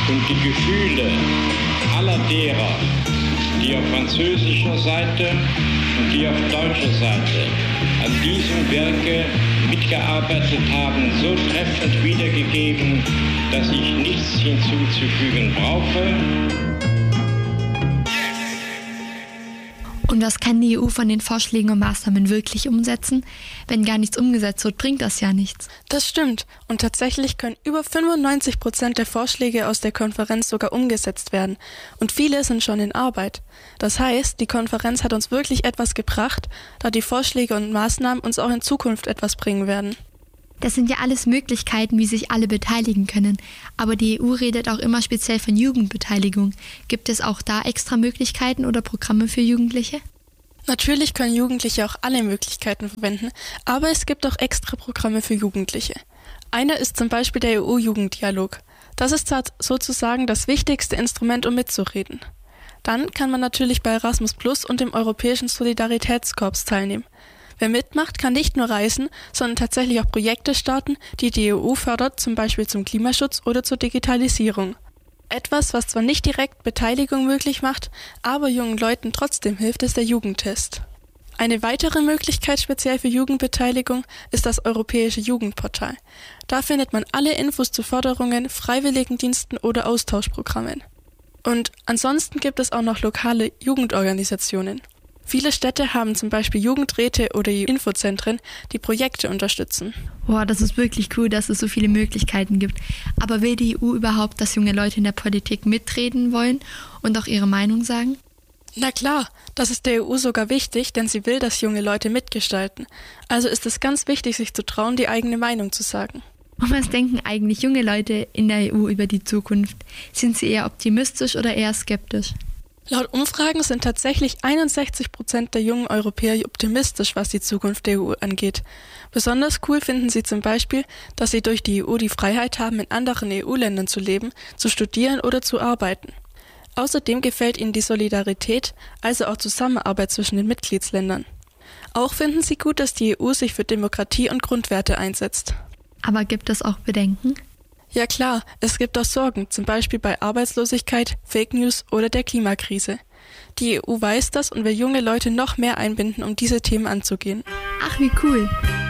und die Gefühle aller derer, die auf französischer Seite und die auf deutscher Seite an diesem Werke mitgearbeitet haben, so treffend wiedergegeben, dass ich nichts hinzuzufügen brauche. Und was kann die EU von den Vorschlägen und Maßnahmen wirklich umsetzen? Wenn gar nichts umgesetzt wird, bringt das ja nichts. Das stimmt. Und tatsächlich können über 95% der Vorschläge aus der Konferenz sogar umgesetzt werden. Und viele sind schon in Arbeit. Das heißt, die Konferenz hat uns wirklich etwas gebracht, da die Vorschläge und Maßnahmen uns auch in Zukunft etwas bringen werden. Das sind ja alles Möglichkeiten, wie sich alle beteiligen können. Aber die EU redet auch immer speziell von Jugendbeteiligung. Gibt es auch da extra Möglichkeiten oder Programme für Jugendliche? Natürlich können Jugendliche auch alle Möglichkeiten verwenden, aber es gibt auch extra Programme für Jugendliche. Einer ist zum Beispiel der EU-Jugenddialog. Das ist sozusagen das wichtigste Instrument, um mitzureden. Dann kann man natürlich bei Erasmus Plus und dem Europäischen Solidaritätskorps teilnehmen. Wer mitmacht, kann nicht nur reisen, sondern tatsächlich auch Projekte starten, die die EU fördert, zum Beispiel zum Klimaschutz oder zur Digitalisierung. Etwas, was zwar nicht direkt Beteiligung möglich macht, aber jungen Leuten trotzdem hilft, ist der Jugendtest. Eine weitere Möglichkeit speziell für Jugendbeteiligung ist das Europäische Jugendportal. Da findet man alle Infos zu Förderungen, Freiwilligendiensten oder Austauschprogrammen. Und ansonsten gibt es auch noch lokale Jugendorganisationen. Viele Städte haben zum Beispiel Jugendräte oder Infozentren, die Projekte unterstützen. Boah, das ist wirklich cool, dass es so viele Möglichkeiten gibt. Aber will die EU überhaupt, dass junge Leute in der Politik mitreden wollen und auch ihre Meinung sagen? Na klar, das ist der EU sogar wichtig, denn sie will, dass junge Leute mitgestalten. Also ist es ganz wichtig, sich zu trauen, die eigene Meinung zu sagen. Und was denken eigentlich junge Leute in der EU über die Zukunft? Sind sie eher optimistisch oder eher skeptisch? Laut Umfragen sind tatsächlich 61% der jungen Europäer optimistisch, was die Zukunft der EU angeht. Besonders cool finden sie zum Beispiel, dass sie durch die EU die Freiheit haben, in anderen EU-Ländern zu leben, zu studieren oder zu arbeiten. Außerdem gefällt ihnen die Solidarität, also auch Zusammenarbeit zwischen den Mitgliedsländern. Auch finden sie gut, dass die EU sich für Demokratie und Grundwerte einsetzt. Aber gibt es auch Bedenken? Ja klar, es gibt auch Sorgen, zum Beispiel bei Arbeitslosigkeit, Fake News oder der Klimakrise. Die EU weiß das und will junge Leute noch mehr einbinden, um diese Themen anzugehen. Ach, wie cool!